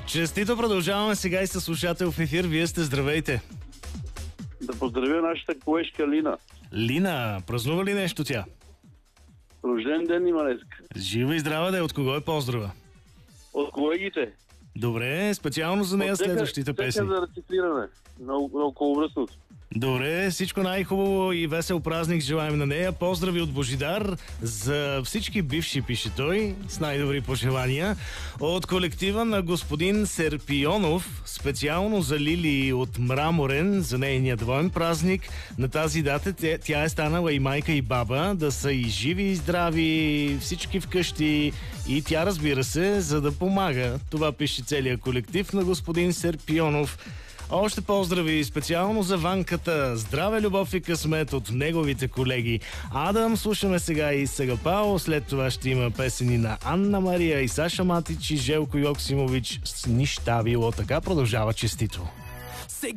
Честито, продължаваме сега и със слушател в ефир. Вие сте, здравейте. Да поздравя нашата колежка Лина. Лина, празнува ли нещо тя? Рожден ден има днес. Жива и здрава да е. От кого е поздрава? От колегите. Добре, специално за нея следващите песни. За рециклиране на околовръстното. Добре, всичко най-хубаво и весел празник желаем на нея. Поздрави от Божидар за всички бивши, пише той, с най-добри пожелания. От колектива на господин Серпионов, специално за Лили от Мраморен, за нейния двоен празник. На тази дата тя е станала и майка, и баба, да са и живи и здрави, всички вкъщи. И тя, разбира се, за да помага. Това пише целият колектив на господин Серпионов. Още поздрави специално за Ванката. Здраве, любов и късмет от неговите колеги. Адам слушаме сега и Сагапао. След това ще има песени на Анна Мария и Саша Матич и Желко Йоксимович с Нища било така. Продължава честито.